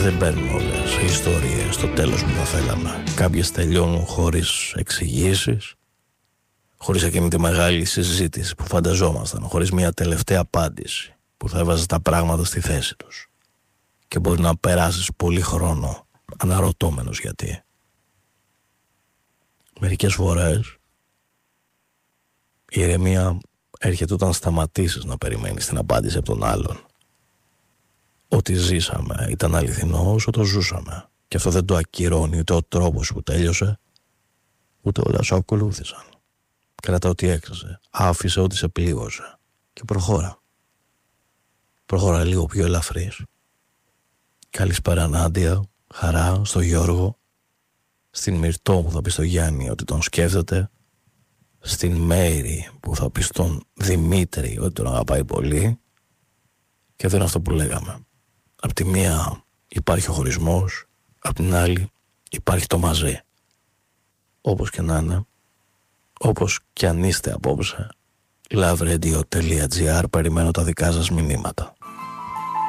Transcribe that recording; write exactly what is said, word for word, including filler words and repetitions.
δεν παίρνουν όλες οι ιστορίες στο τέλος που θα θέλαμε. Κάποιες τελειώνουν χωρίς εξηγήσεις, χωρίς εκείνη τη μεγάλη συζήτηση που φανταζόμασταν, χωρίς μια τελευταία απάντηση που θα έβαζε τα πράγματα στη θέση τους. Και μπορεί να περάσεις πολύ χρόνο αναρωτώμενος γιατί. Μερικές φορές η ηρεμία έρχεται όταν σταματήσεις να περιμένεις την απάντηση από τον άλλον. Ό,τι ζήσαμε ήταν αληθινό όσο το ζούσαμε. Και αυτό δεν το ακυρώνει ούτε ο τρόπος που τέλειωσε, ούτε όλα σου ακολούθησαν. Κράτα ό,τι έξασε, άφησε ό,τι σε πλήγωσε και προχώρα. Προχώρα λίγο πιο ελαφρύς. Καλησπέρα Νάντια, χαρά στο Γιώργο, στην Μυρτώ που θα πει στο Γιάννη ότι τον σκέφτεται, στην Μέρη που θα πει στον Δημήτρη ότι τον αγαπάει πολύ. Και αυτό είναι αυτό που λέγαμε. Απ' τη μία υπάρχει ο χωρισμός, απ' την άλλη υπάρχει το μαζί. Όπως και να είναι, όπως και αν είστε απόψε, loveRadio.gr, περιμένω τα δικά σας μηνύματα.